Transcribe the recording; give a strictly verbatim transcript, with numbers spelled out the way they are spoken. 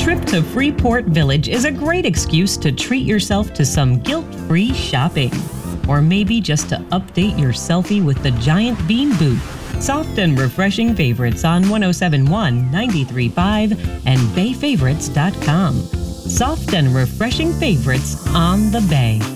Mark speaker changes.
Speaker 1: trip to Freeport Village is a great excuse to treat yourself to some guilt-free shopping. Or maybe just to update your selfie with the Giant Bean Boot. Soft and refreshing favorites on one oh seven point one, ninety-three point five and bay favorites dot com. Soft and refreshing favorites on the Bay.